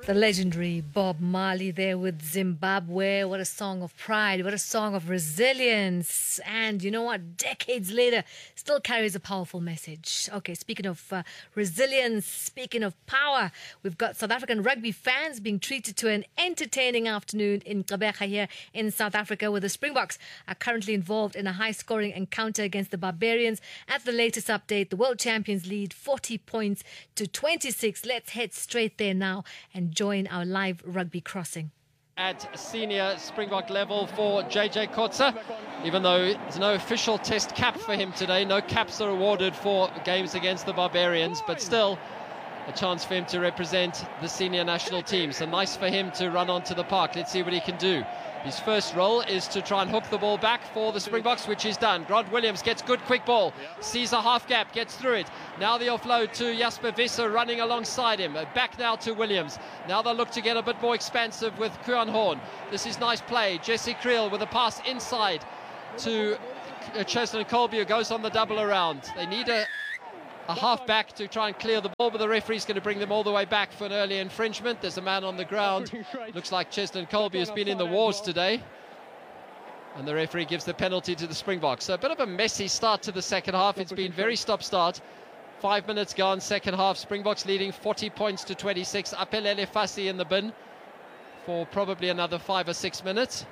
The legendary Bob Marley there with Zimbabwe. What a song of pride. What a song of resilience. And you know what? Decades later, still carries a powerful message. Okay, speaking of resilience, speaking of power, we've got South African rugby fans being treated to an entertaining afternoon in Gqeberha here in South Africa, where the Springboks are currently involved in a high-scoring encounter against the Barbarians. At the latest update, the world champions lead 40 points to 26. Let's head straight there now and join our live rugby crossing. At senior Springbok level for JJ Kotze, even though there's no official test cap for him today, no caps are awarded for games against the Barbarians, but still a chance for him to represent the senior national team. So nice for him to run onto the park. Let's see what he can do. His first role is to try and hook the ball back for the Springboks, which he's done. Grant Williams gets good quick ball, sees a half gap, gets through it. Now the offload to Jasper Visser running alongside him. Back now to Williams. Now they'll look to get a bit more expansive with Kuan Horn. This is nice play. Jesse Creel with a pass inside to Cheslin Colby, who goes on the double around. They need a half back to try and clear the ball, but the referee's going to bring them all the way back for an early infringement. There's a man on the ground. Looks like Cheslin Colby has been in the wars today, and the referee gives the penalty to the Springboks. So a bit of a messy start to the second half. It's been very stop-start. 5 minutes gone, second half. Springboks leading 40 points to 26. Apelele Fassi in the bin for probably another 5 or 6 minutes.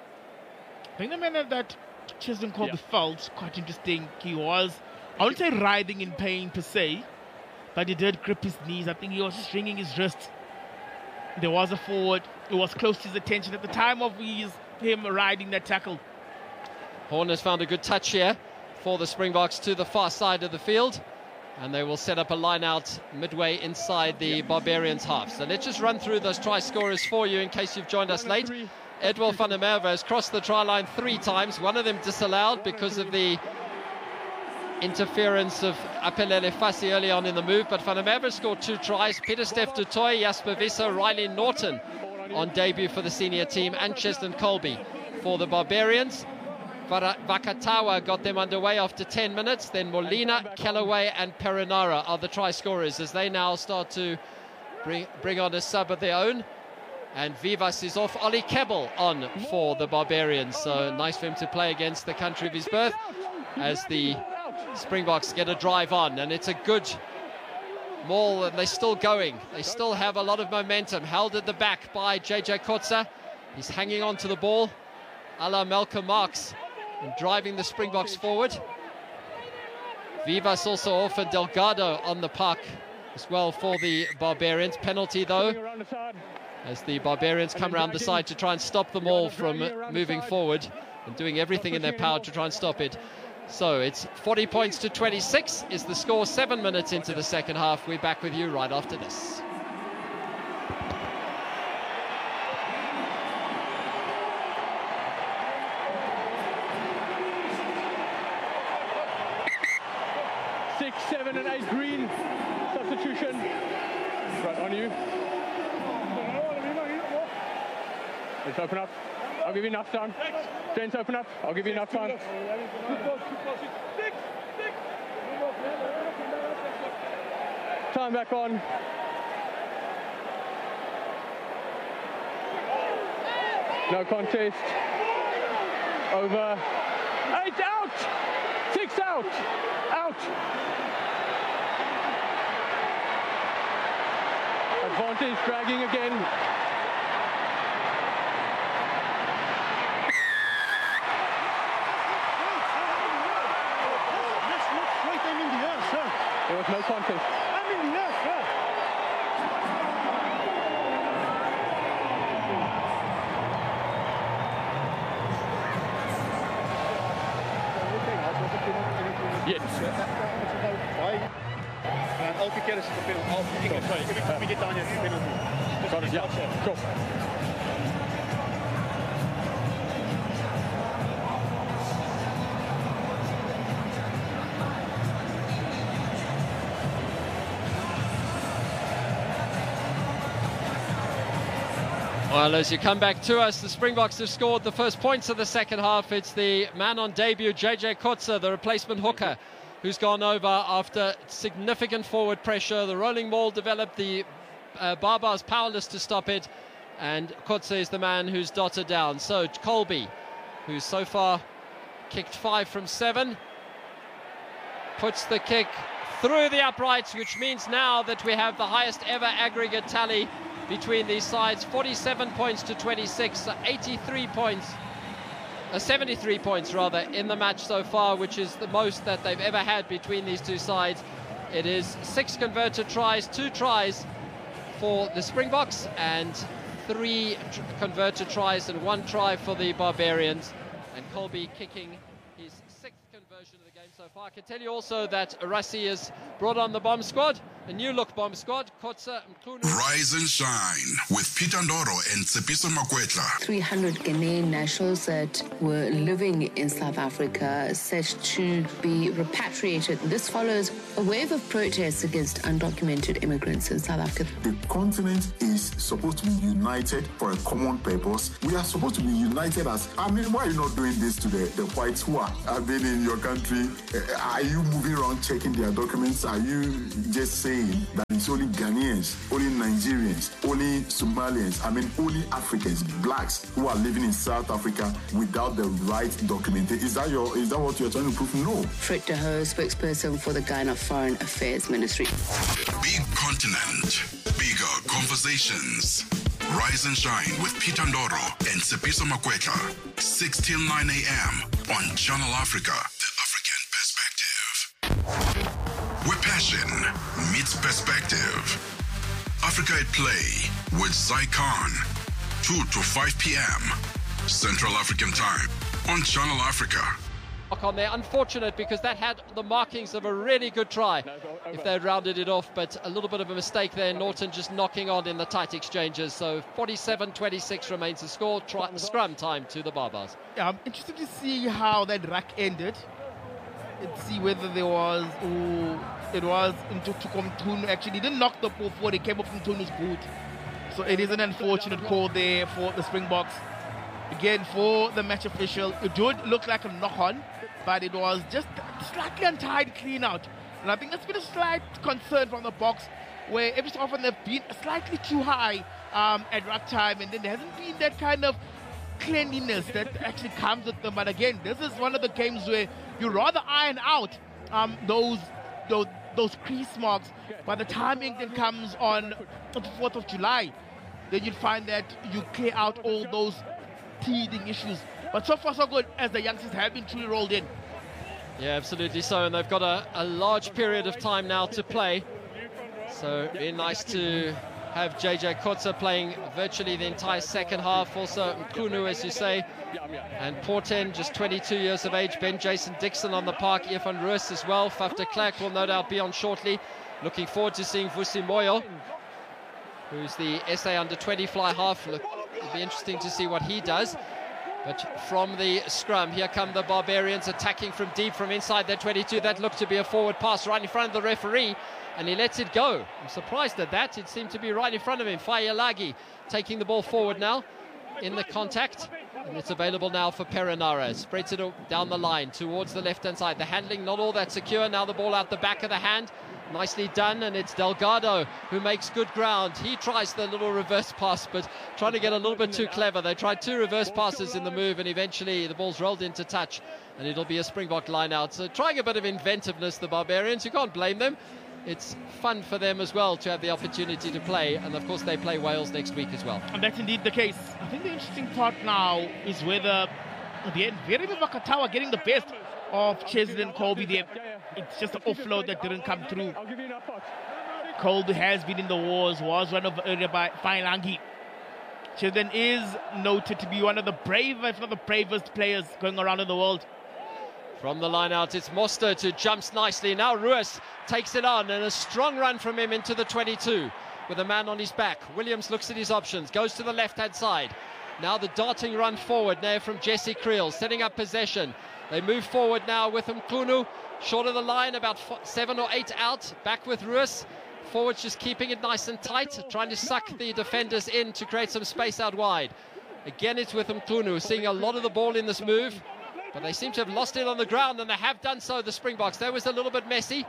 I think the manner that Cheslin Colby felt quite interesting. He was, I wouldn't say writhing in pain per se, but he did grip his knees. I think he was stringing his wrist. There was a forward. It was close to his attention at the time of him riding that tackle. Horn has found a good touch here for the Springboks to the far side of the field, and they will set up a line out midway inside the Barbarians half. So let's just run through those try scorers for you in case you've joined us late. Edwin van der Merwe has crossed the try line 3 times, one of them disallowed because of the interference of Apelele Fassi early on in the move, but Van der Merwe scored 2 tries. Pieter-Steph du Toit, Jasper Visser, Riley Norton on debut for the senior team, and Cheslin Colby for the Barbarians. Vakatawa got them underway after 10 minutes. Then Molina, Callaway and Perinara are the try scorers as they now start to bring on a sub of their own. And Vivas is off. Ollie Kebbel on for the Barbarians. So nice for him to play against the country of his birth as the Springboks get a drive on, and it's a good maul, and they're still going. They still have a lot of momentum, held at the back by JJ Kotze. He's hanging on to the ball a la Malcolm Marx and driving the Springboks forward. Vivas also off, and Delgado on the park as well for the Barbarians. Penalty though, as the Barbarians come around the side to try and stop them all from moving forward and doing everything in their power to try and stop it. So it's 40 points to 26 is the score, 7 minutes into the second half. We're back with you right after this. Six, 7 and 8 green. Substitution. Right on you. Let's open up. I'll give you enough time. James, open up. I'll give you enough time. Time back on. No contest. Over. 8 out. 6 out. Out. Advantage dragging again. There was no contest. Yes. Elke keer is het een penalty. Ik heb dit aan je penalty. Got it, yeah. Cool. Well, as you come back to us, the Springboks have scored the first points of the second half. It's the man on debut, JJ Kotze, the replacement hooker, who's gone over after significant forward pressure. The rolling ball developed, the Barba's powerless to stop it, and Kotze is the man who's dotted down. So Colby, who's so far kicked 5 from 7, puts the kick through the uprights, which means now that we have the highest ever aggregate tally between these sides, 47 points to 26, so 83 points, 73 points rather, in the match so far, which is the most that they've ever had between these two sides. It is 6 converted tries, 2 tries for the Springboks, and 3 converted tries and 1 try for the Barbarians. And Colby kicking his 6th conversion of the game so far. I can tell you also that Rassie has brought on the bomb squad, a new look bomb squad. Kotze, Mkhunu. Rise and shine with Peter Ndoro and Tsepiso Makwetla. 300 Ghanaian nationals that were living in South Africa set to be repatriated. This follows a wave of protests against undocumented immigrants in South Africa. The continent is supposed to be united for a common purpose. We are supposed to be united as, why are you not doing this to the whites who have been in your country? Are you moving around checking their documents? Are you just saying that it's only Ghanaians, only Nigerians, only Somalians, only Africans, blacks who are living in South Africa without the right documentation? Is that what you're trying to prove? No. Frit de Hoo, spokesperson for the Ghana Foreign Affairs Ministry. Big continent, bigger conversations. Rise and shine with Peter Ndoro and Tsepiso Makwetla, 6 till 9 a.m. on Channel Africa, the African perspective. Where passion meets perspective. Africa at Play with Zai Khan, 2 to 5 p.m. Central African Time on Channel Africa. On there, unfortunate because that had the markings of a really good try if they had rounded it off, but a little bit of a mistake there. Norton just knocking on in the tight exchanges. So 47-26 remains the score. Scrum time to the Barbars. Yeah, I'm interested to see how that ruck ended. Let's see whether there was, it was into Mkhunu. Actually, he didn't knock the ball forward, it came up from Mkhunu's boot. So it is an unfortunate call there for the Springboks. Again, for the match official, it did look like a knock-on, but it was just slightly untied clean out. And I think that's been a slight concern from the box, where every so often they've been slightly too high at ruck time, and then there hasn't been that kind of cleanliness that actually comes with them. But again, this is one of the games where you rather iron out those crease marks. By the time England comes on the 4th of July, then you'd find that you clear out all those teething issues. But so far so good, as the youngsters have been truly rolled in. Yeah, absolutely so, and they've got a large period of time now to play. So it'd be nice to have JJ Kotze playing virtually the entire second half. Also Mkhunu, as you say, and Porten, just 22 years of age. Ben Jason Dixon on the park, Irfan Roos as well. Faf de Klerk will no doubt be on shortly. Looking forward to seeing Vusi Moyo, who's the SA under-20 fly half. It'll be interesting to see what he does. But from the scrum, here come the Barbarians attacking from deep, from inside their 22. That looked to be a forward pass right in front of the referee, and he lets it go. I'm surprised at that. It seemed to be right in front of him. Fayalagi taking the ball forward now in the contact, and it's available now for Perenara. Spreads it down the line towards the left-hand side. The handling not all that secure. Now the ball out the back of the hand. Nicely done, and it's Delgado who makes good ground. He tries the little reverse pass, but trying to get a little bit too clever. They tried 2 reverse passes in the move, and eventually the ball's rolled into touch, and it'll be a Springbok line out. So trying a bit of inventiveness, the Barbarians. You can't blame them. It's fun for them as well to have the opportunity to play, and of course they play Wales next week as well. And that's indeed the case. I think the interesting part now is whether at the end Verimi Vakatawa getting the best of Cheslin and Colby there. It's just an offload that didn't come through. Colby has been in the wars, was run over earlier by Failangi. Cheslin is noted to be one of the brave, if not the bravest players going around in the world. From the line out, it's Mostert who jumps nicely. Now Ruiz takes it on, and a strong run from him into the 22 with a man on his back. Williams looks at his options, goes to the left-hand side. Now the darting run forward now from Jesse Creel, setting up possession. They move forward now with Mkhunu, short of the line, about 7 or 8 out. Back with Ruiz. Forwards just keeping it nice and tight, trying to suck the defenders in to create some space out wide. Again, it's with Mkhunu, seeing a lot of the ball in this move, but they seem to have lost it on the ground, and they have done so, the Springboks. That was a little bit messy.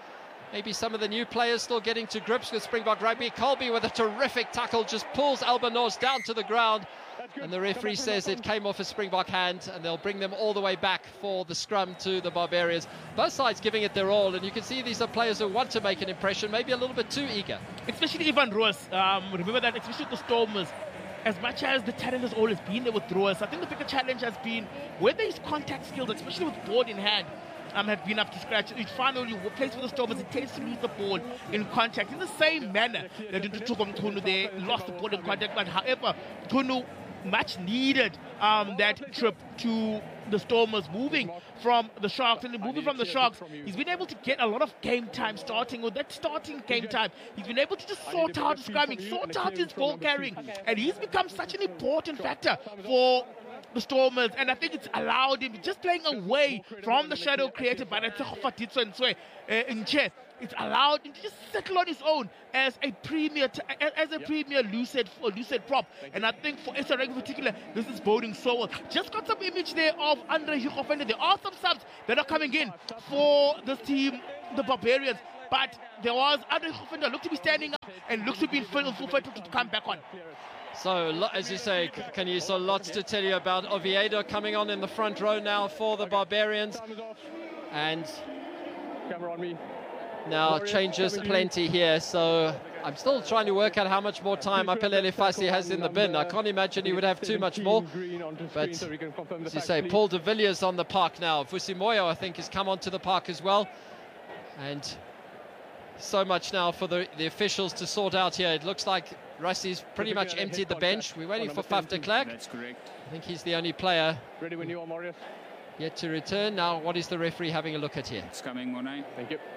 maybe some of the new players still getting to grips with Springbok rugby. Colby with a terrific tackle just pulls Albanos down to the ground, and the referee says it came off a Springbok hand, and they'll bring them all the way back for the scrum to the Barbarians. Both sides giving it their all, and you can see these are players who want to make an impression, maybe a little bit too eager. Especially Ivan Roos. Remember that, especially the Stormers. As much as the talent has always been there with Roos, I think the bigger challenge has been whether his contact skills, especially with board in hand, have been up to scratch. Each finally plays for the Stormers, he tends to lose the ball in contact in the same manner that Tunu they lost the ball in contact. But however, Tunu much needed that trip to the Stormers, moving from the Sharks, and moving from the Sharks, he's been able to get a lot of game time. Starting with that starting game time, he's been able to just sort out his scrumming, sort out his ball carrying, and he's become such an important factor for the Stormers. And I think it's allowed him, just playing away from the shadow created by Nche, it's allowed him to just settle on his own as a premier lucid prop. And I think for SRX in particular, this is boding so well. Just got some image there of Andre Hugo Venter. There are some subs that are coming in for this team, the Barbarians. But there was Andre Hugo Venter, looked to be standing up and looks to be in full fettle to come back on. So, as you say, Kaniso, lots to tell you about Oviedo coming on in the front row now for the Barbarians. And Camera on me. now changes plenty here, so I'm still trying to work out how much more time Apelele Fassi has in the bin. I can't imagine he would have too much more. But, as you say, Paul de Villiers on the park now. Fusimoyo, I think, has come onto the park as well. And so much now for the officials to sort out here. It looks like Rusty's pretty much emptied the bench. We're waiting for Faf de Klerk. That's correct. I think he's the only player Ready when you are, Marius. yet to return. Now, what is the referee having a look at here? It's coming, Monet. Thank you.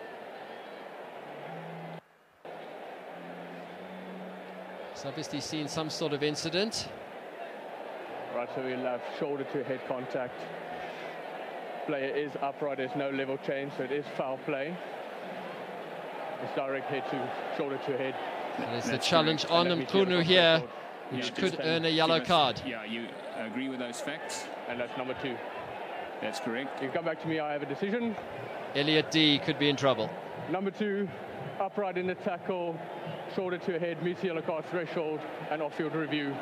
He's obviously seen some sort of incident. Right, so we'll have shoulder to head contact. Player is upright, there's no level change, so it is foul play. It's direct head to shoulder to head. And it's the That's challenge correct. on And then we Mkunu give here, a which Yeah, could just earn a yellow Give us- card. Yeah, you agree with those facts? And that's number 2. That's correct. You can come back to me, I have a decision. Elliot D could be in trouble. Number 2, upright in the tackle, shoulder to head, meets the yellow card threshold, and off-field review.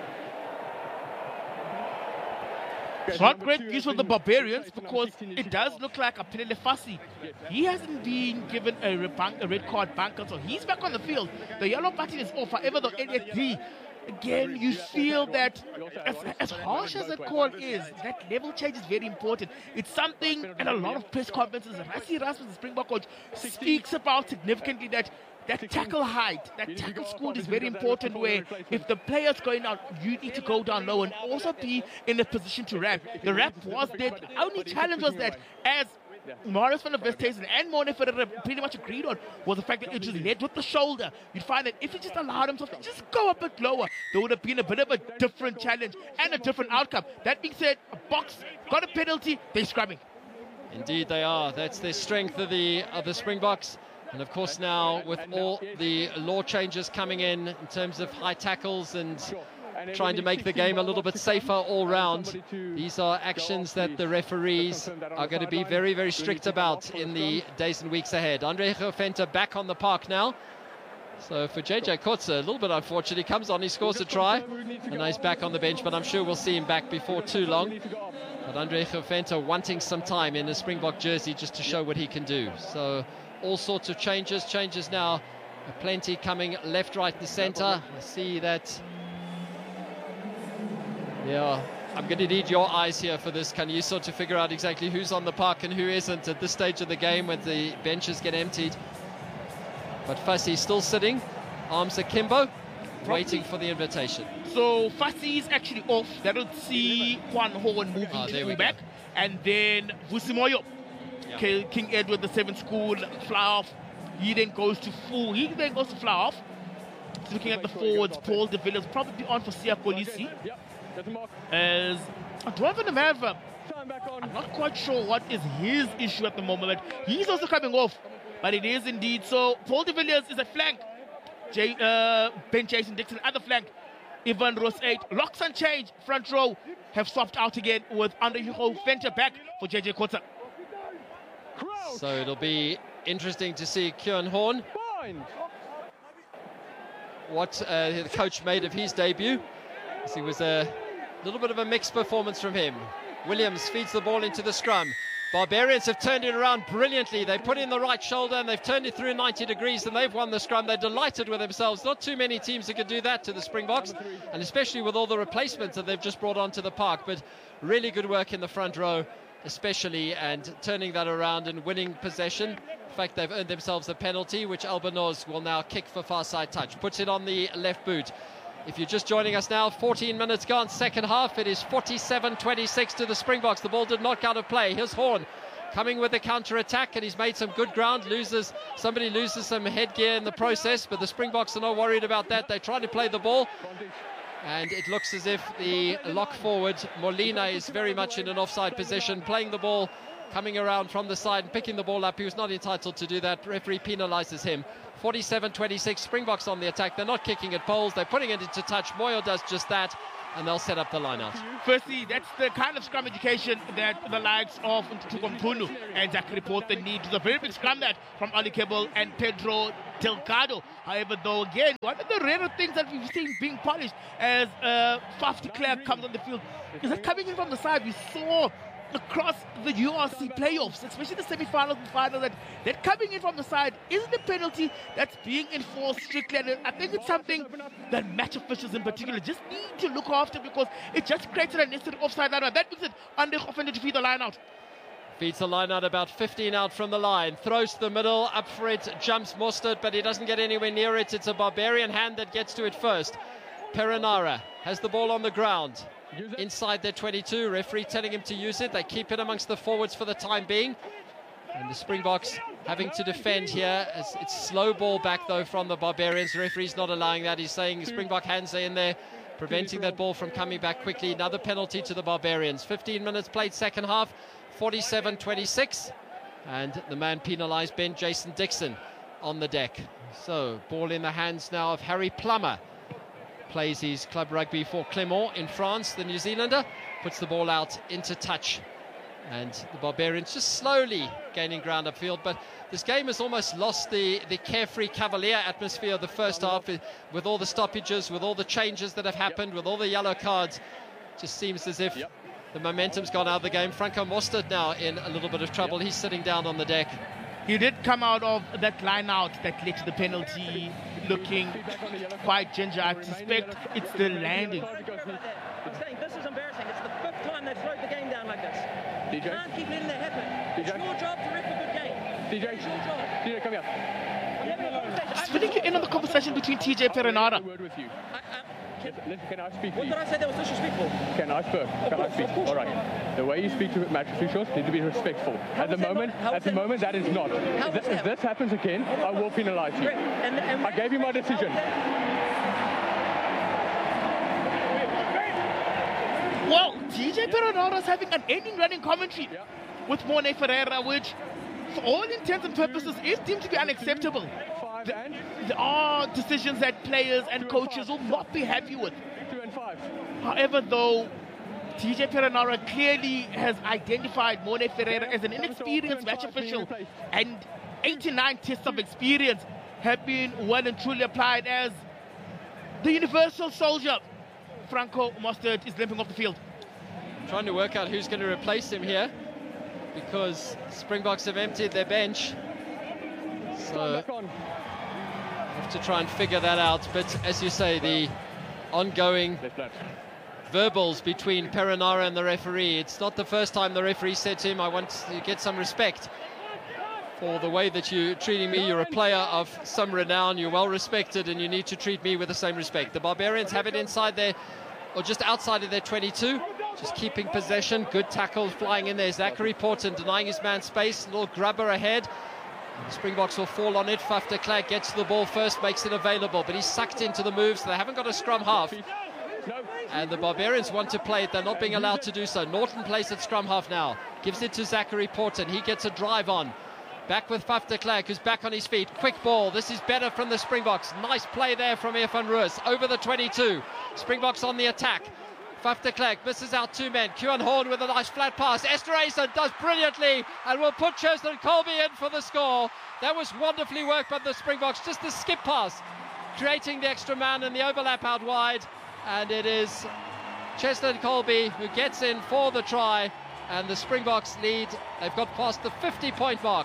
It's not great news for the Barbarians because it does look like Apelele Fassi. He hasn't been given a red card bunker, so he's back on the field. The yellow button is off. However, the NSD, again, you feel that as harsh as that call is, that level change is very important. It's something at a lot of press conferences, Rassie Rasmus, the Springbok coach, speaks about significantly, that tackle height, that tackle squad is very important, where if the player's going down, you need to go down low and also be in a position to wrap. The wrap was there. The only challenge was that, as Marius van der Westhuizen and Mone Ferreira pretty much agreed on, was the fact that it was led with the shoulder. You'd find that if he just allowed himself to just go a bit lower, there would have been a bit of a different challenge and a different outcome. That being said, a box got a penalty, they're scrumming. Indeed they are. That's the strength of the Springboks. And of course now, with all the law changes coming in terms of high tackles and trying to make the game a little bit safer all round, these are actions that the referees are going to be very, very strict about in the days and weeks ahead. Andre Venter back on the park now. So for JJ Kotze, a little bit unfortunate. He comes on, he scores a try, and now he's back on the bench, but I'm sure we'll see him back before too long. But Andre Venter wanting some time in a Springbok jersey just to show what he can do. So all sorts of changes now, plenty coming left, right and centre. I see that. Yeah, I'm going to need your eyes here for this. Can you sort of figure out exactly who's on the park and who isn't at this stage of the game when the benches get emptied? But Fassi still sitting, arms akimbo, waiting for the invitation. So Fassi is actually off. That'll see Juan Horn moving to back, and then Vusimoyo, King Edward the 7th school, fly off. He then goes to fly off. Just looking at the forwards, Paul de Villiers probably on for Sia Kolisi. As Dwan van der Merwe, I'm not quite sure what is his issue at the moment, but he's also coming off. But it is indeed so. Paul de Villiers is at flank. Ben Jason Dixon other flank. Ivan Roos 8. Locks and change. Front row have swapped out again with Andre Hugo Venter back for JJ Kotze. So it'll be interesting to see Kieran Horn, what the coach made of his debut. It was a little bit of a mixed performance from him. Williams feeds the ball into the scrum. Barbarians have turned it around brilliantly. They put in the right shoulder and they've turned it through 90 degrees and they've won the scrum. They're delighted with themselves. Not too many teams that could do that to the Springboks, and especially with all the replacements that they've just brought onto the park. But really good work in the front row, especially, and turning that around and winning possession. In fact, they've earned themselves a penalty, which Albanoz will now kick for far side touch. Puts it on the left boot. If you're just joining us now, 14 minutes gone, second half. It is 47-26 to the Springboks. The ball did not go out of play. Here's Horn coming with the counter-attack, and he's made some good ground. Somebody loses some headgear in the process, but the Springboks are not worried about that. They try to play the ball, and it looks as if the lock forward, Molina, is very much in an offside position, playing the ball, coming around from the side and picking the ball up. He was not entitled to do that. Referee penalises him. 47-26, Springboks on the attack. They're not kicking at poles, they're putting it into touch. Moyo does just that, and they'll set up the line-out. Firstly, that's the kind of scrum education that the likes of Ntutuko and Zachary Porter need. It's a very big scrum that from Ali Kebble and Pedro Delgado. However, though, again, one of the rarer things that we've seen being polished as Faf de Klerk comes on the field is that coming in from the side, we saw across the URC playoffs, especially the semi-finals and finals, that coming in from the side isn't a penalty that's being enforced strictly. And I think it's something that match officials in particular just need to look after, because it just creates an unnecessary offside line. That makes it under-offended to feed the line out. Feeds the line out about 15 out from the line. Throws to the middle, up for it, jumps Mostert, but he doesn't get anywhere near it. It's a Barbarian hand that gets to it first. Perenara has the ball on the ground. Inside their 22, referee telling him to use it. They keep it amongst the forwards for the time being, and the Springboks having to defend here as it's slow ball back though from the Barbarians. The referee's not allowing that. He's saying Springbok hands are in there, preventing that ball from coming back quickly. Another penalty to the Barbarians. 15 minutes played second half, 47-26, and the man penalised, Ben Jason Dixon, on the deck. So ball in the hands now of Harry Plummer. Plays his club rugby for Clermont in France. The New Zealander puts the ball out into touch, and the Barbarians just slowly gaining ground upfield. But this game has almost lost the carefree cavalier atmosphere of the first half, with all the stoppages, with all the changes that have happened, with all the yellow cards. Just seems as if the momentum's gone out of the game. Franco Mostert now in a little bit of trouble. He's sitting down on the deck. He did come out of that line out that led to the penalty looking quite ginger. I suspect it's the landing. I'm saying this is embarrassing. It's the fifth time they've slowed the game down like this. You can't keep letting that happen. It's your job to ref a good game. DJ, it's your job. DJ, come here. I'm having a conversation. Spinning you in on the conversation between TJ Perenara. Can I speak to What you? did I say that was disrespectful? Can I speak? All right. The way you speak to match officials need to be respectful. At the moment, that is not. If this happens again, I will penalise you. I gave you my decision. Well, TJ Perenara is having an ending running commentary with Morne Ferreira, which, for all intents and purposes, is deemed to be unacceptable. There are decisions that players and coaches will not be happy with. 2 and 5. However, though, TJ Perenara clearly has identified Morne Ferreira as an inexperienced match official, and 89 tests of experience have been well and truly applied as the universal soldier. Franco Mostert is limping off the field. Trying to work out who's going to replace him here, because Springboks have emptied their bench. So have to try and figure that out. But as you say, the ongoing verbals between Perenara and the referee. It's not the first time the referee said to him, I want to get some respect for the way that you're treating me. You're a player of some renown, you're well respected, and you need to treat me with the same respect. The Barbarians have it inside there, or just outside of their 22, just keeping possession. Good tackle flying in there. Zachary Porton denying his man space, a little grubber ahead. The Springboks will fall on it. Faf de Klerk gets to the ball first, makes it available, but he's sucked into the move, so they haven't got a scrum half. And the Barbarians want to play it. They're not being allowed to do so. Norton plays at scrum half now. Gives it to Zachary Porton. He gets a drive on. Back with Faf de Klerk, who's back on his feet. Quick ball. This is better from the Springboks. Nice play there from Irfan Ruiz over the 22. Springboks on the attack. Faf de Klerk misses out 2 men. Kieran Horn with a nice flat pass. Esterhuizen does brilliantly and will put Cheslin Colby in for the score. That was wonderfully worked by the Springboks. Just the skip pass, creating the extra man and the overlap out wide. And it is Cheslin Colby who gets in for the try. And the Springboks lead. They've got past the 50-point mark.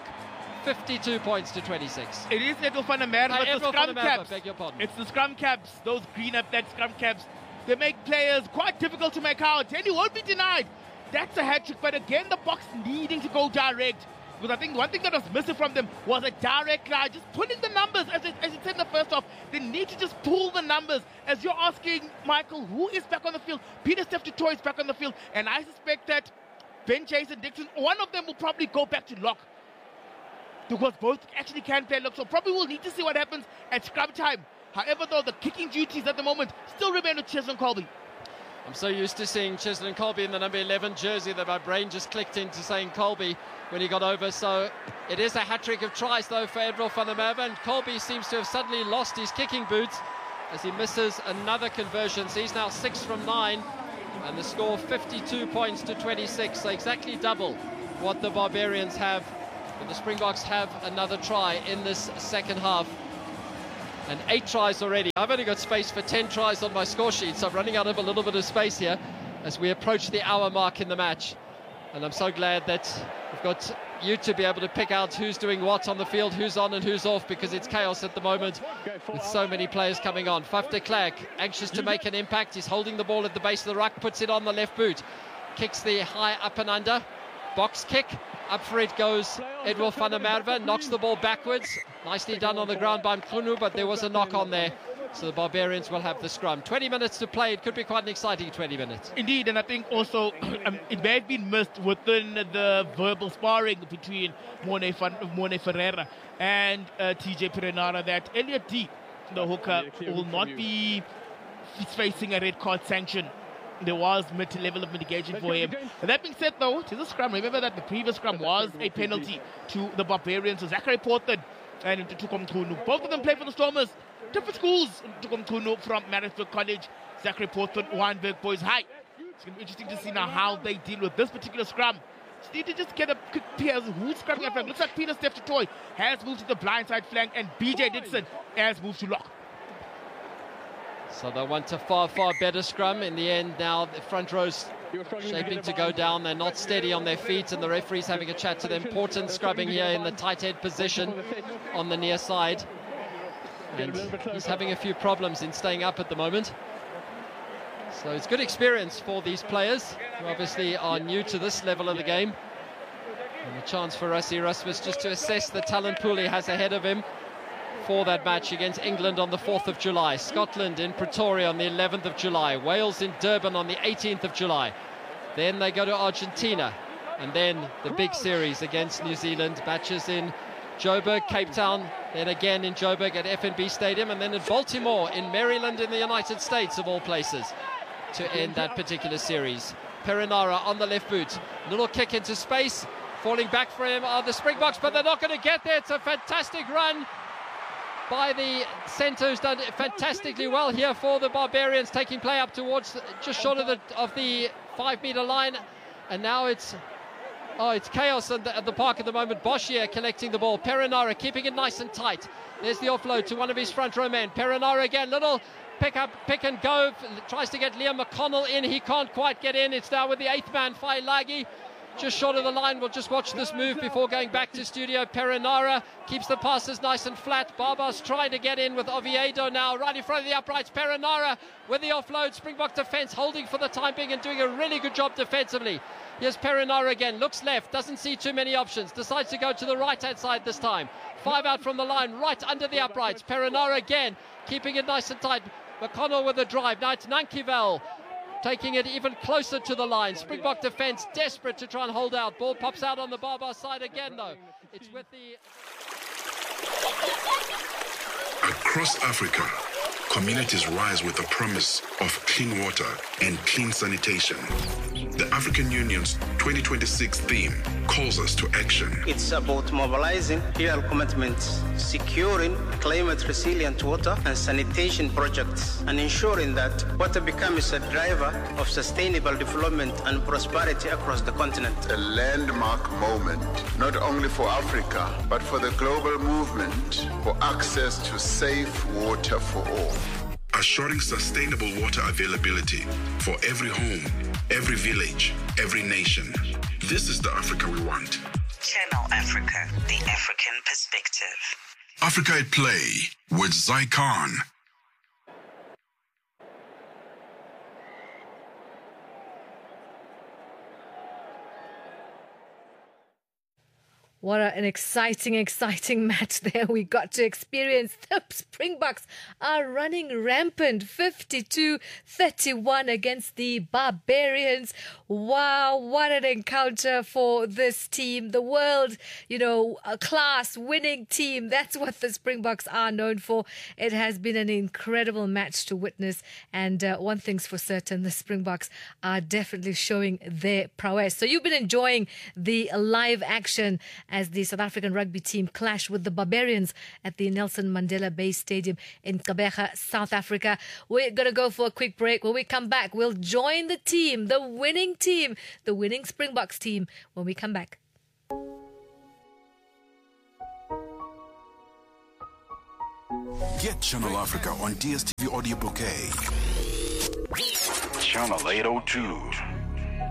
52 points to 26. It is Edwin van der Merwe, but the scrum caps. Beg your pardon. It's the scrum caps, those green up that scrum caps. They make players quite difficult to make out, and he won't be denied. That's a hat trick, but again, the Boks needing to go direct. Because I think one thing that was missing from them was a direct line, just pulling the numbers, as it said in the first half. They need to just pull the numbers. As you're asking, Michael, who is back on the field? Pieter-Steph du Toit is back on the field, and I suspect that Ben Jason Dixon, one of them will probably go back to lock. Because both actually can play lock, so probably we'll need to see what happens at scrum time. However, though, the kicking duties at the moment still remain with Cheslin Colby. I'm so used to seeing Cheslin Colby in the number 11 jersey that my brain just clicked into saying Colby when he got over. So it is a hat-trick of tries, though, for Edwin van der Merwe. And Colby seems to have suddenly lost his kicking boots as he misses another conversion. So he's now 6 from 9. And the score 52 points to 26. So exactly double what the Barbarians have. But the Springboks have another try in this second half. And 8 tries already. I've only got space for 10 tries on my score sheet, so I'm running out of a little bit of space here as we approach the hour mark in the match. And I'm so glad that we've got you to be able to pick out who's doing what on the field, who's on and who's off, because it's chaos at the moment with so many players coming on. Faf de Klerk, anxious to make an impact. He's holding the ball at the base of the ruck, puts it on the left boot, kicks the high up and under. Box kick, up for it goes Edwin van der Merwe, knocks the ball backwards. Nicely done on the ground by Mkhunu, but there was a knock on there. So the Barbarians will have the scrum. 20 minutes to play. It could be quite an exciting 20 minutes. Indeed, and I think also it may have been missed within the verbal sparring between Morne Ferreira and TJ Perenara that Elliot D, the hooker, will not be facing a red card sanction. There was level of mitigation for him. But that being said, though, to the scrum, remember that the previous scrum was a penalty to the Barbarians. So Zachary Portland and Ntutuko Mkhunu. Both of them play for the Stormers. Different schools. Ntutuko Mkhunu from Maritzburg College. Zachary Portland, Wynberg Boys High. It's going to be interesting to see now how they deal with this particular scrum. Just need to just get a quick peer who's scrumming at flank. Looks like Pieter-Steph du Toit has moved to the blindside flank, and BJ Dixon has moved to lock. So they want a far, far better scrum. In the end, now the front row's shaping to go down. They're not steady on their feet, and the referee's having a chat to them. Porton scrubbing here in the tight head position on the near side. And he's having a few problems in staying up at the moment. So it's good experience for these players, who obviously are new to this level of the game. And a chance for Rassie Erasmus just to assess the talent pool he has ahead of him for that match against England on the 4th of July, Scotland in Pretoria on the 11th of July, Wales in Durban on the 18th of July. Then they go to Argentina, and then the big series against New Zealand, matches in Joburg, Cape Town, then again in Joburg at FNB Stadium, and then at Baltimore in Maryland in the United States, of all places, to end that particular series. Perenara on the left boot, little kick into space, falling back for him are the Springboks, but they're not going to get there. It's a fantastic run by the centre, who's done fantastically well here for the Barbarians, taking play up towards just short of the 5-metre line. And now it's chaos at the park at the moment. Boshier collecting the ball. Perenara keeping it nice and tight. There's the offload to one of his front row men. Perenara again, little pick and go. Tries to get Liam McConnell in. He can't quite get in. It's now with the 8th man, Failagi. Just short of the line. We'll just watch this move before going back to studio. Perenara keeps the passes nice and flat. Barbas trying to get in with Oviedo now, right in front of the uprights. Perenara with the offload. Springbok defence holding for the time being and doing a really good job defensively. Here's Perenara again. Looks left. Doesn't see too many options. Decides to go to the right-hand side this time. 5 out from the line, right under the uprights. Perenara again, keeping it nice and tight. McConnell with the drive. Now it's Nankivel taking it even closer to the line. Springbok defence desperate to try and hold out. Ball pops out on the Barbar side again, though. It's with the... Across Africa, communities rise with the promise of clean water and clean sanitation. The African Union's 2026 theme calls us to action. It's about mobilizing real commitments, securing climate-resilient water and sanitation projects, and ensuring that water becomes a driver of sustainable development and prosperity across the continent. A landmark moment, not only for Africa, but for the global movement for access to safe water for all. Assuring sustainable water availability for every home, every village, every nation. This is the Africa we want. Channel Africa, the African perspective. Africa at Play with Zai Khan. What an exciting match there we got to experience. The Springboks are running rampant, 52-31 against the Barbarians. Wow, what an encounter for this team. The world, a class winning team. That's what the Springboks are known for. It has been an incredible match to witness. And one thing's for certain, the Springboks are definitely showing their prowess. So you've been enjoying the live action as the South African rugby team clash with the Barbarians at the Nelson Mandela Bay Stadium in Gqeberha, South Africa. We're going to go for a quick break. When we come back, we'll join the team, the winning Springboks team, when we come back. Get Channel Africa on DSTV Audio Bouquet. Channel 802.